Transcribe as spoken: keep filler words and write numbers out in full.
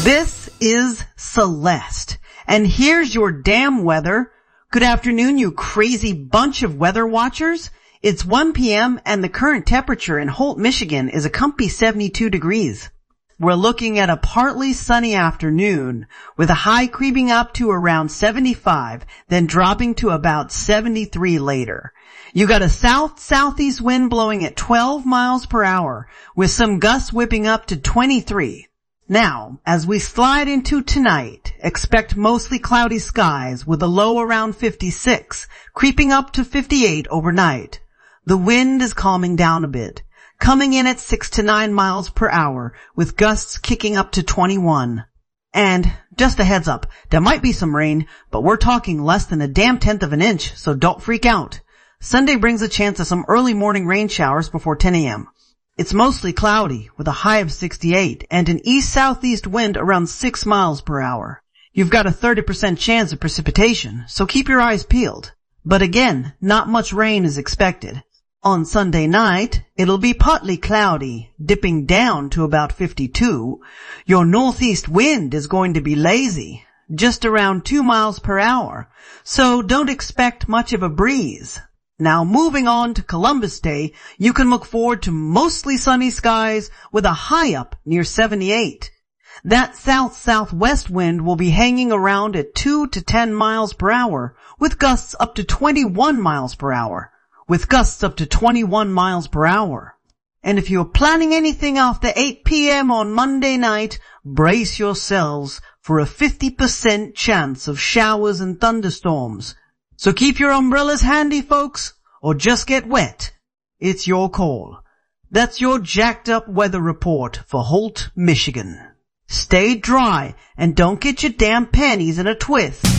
This is Celeste, and here's your damn weather. Good afternoon, you crazy bunch of weather watchers. It's one p.m. and the current temperature in Holt, Michigan is a comfy seventy-two degrees. We're looking at a partly sunny afternoon with a high creeping up to around seventy-five, then dropping to about seventy-three later. You got a south-southeast wind blowing at twelve miles per hour with some gusts whipping up to twenty-three. Now, as we slide into tonight, expect mostly cloudy skies with a low around fifty-six, creeping up to fifty-eight overnight. The wind is calming down a bit, coming in at six to nine miles per hour with gusts kicking up to twenty-one. And, just a heads up, there might be some rain, but we're talking less than a damn tenth of an inch, so don't freak out. Sunday brings a chance of some early morning rain showers before ten a.m. It's mostly cloudy with a high of sixty-eight and an east-southeast wind around six miles per hour. You've got a thirty percent chance of precipitation, so keep your eyes peeled. But again, not much rain is expected. On Sunday night, it'll be partly cloudy, dipping down to about fifty-two. Your northeast wind is going to be lazy, just around two miles per hour, so don't expect much of a breeze. Now moving on to Columbus Day, you can look forward to mostly sunny skies with a high up near seventy-eight. That south-southwest wind will be hanging around at two to ten miles per hour with gusts up to twenty-one miles per hour. With gusts up to twenty-one miles per hour. And if you're planning anything after eight p.m. on Monday night, brace yourselves for a fifty percent chance of showers and thunderstorms. So keep your umbrellas handy, folks, or just get wet. It's your call. That's your jacked up weather report for Holt, Michigan. Stay dry and don't get your damn panties in a twist.